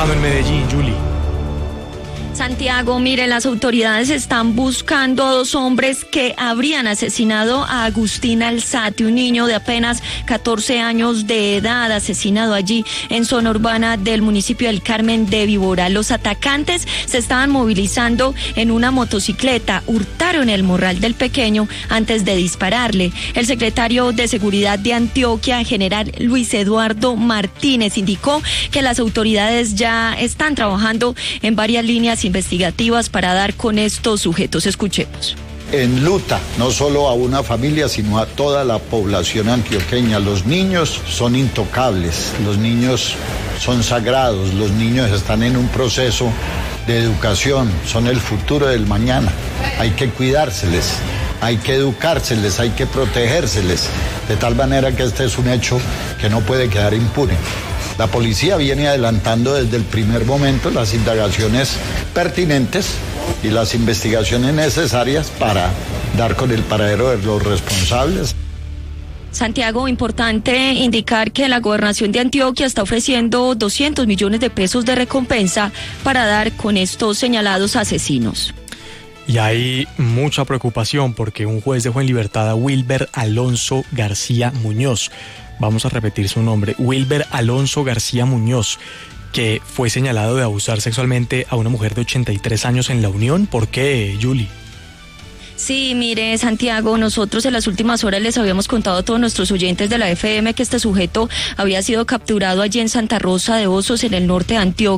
pasando en Medellín, Julie? Santiago, mire, las autoridades están buscando a 2 hombres que habrían asesinado a Agustín Alzate, un niño de apenas 14 años de edad, asesinado allí en zona urbana del municipio del Carmen de Víbora. Los atacantes se estaban movilizando en una motocicleta, hurtaron el morral del pequeño antes de dispararle. El secretario de Seguridad de Antioquia, general Luis Eduardo Martínez, indicó que las autoridades ya están trabajando en varias líneas investigativas para dar con estos sujetos. Escuchemos. Enluta no solo a una familia, sino a toda la población antioqueña. Los niños son intocables, los niños son sagrados, los niños están en un proceso de educación, son el futuro del mañana. Hay que cuidárseles, hay que educárseles, hay que protegérseles, de tal manera que este es un hecho que no puede quedar impune. La policía viene adelantando desde el primer momento las indagaciones pertinentes y las investigaciones necesarias para dar con el paradero de los responsables. Santiago, importante indicar que la Gobernación de Antioquia está ofreciendo 200 millones de pesos de recompensa para dar con estos señalados asesinos. Y hay mucha preocupación porque un juez dejó en libertad a Wilber Alonso García Muñoz. Vamos a repetir su nombre, Wilber Alonso García Muñoz, que fue señalado de abusar sexualmente a una mujer de 83 años en La Unión. ¿Por qué, Julie? Sí, mire, Santiago, nosotros en las últimas horas les habíamos contado a todos nuestros oyentes de la FM que este sujeto había sido capturado allí en Santa Rosa de Osos, en el norte de Antioquia.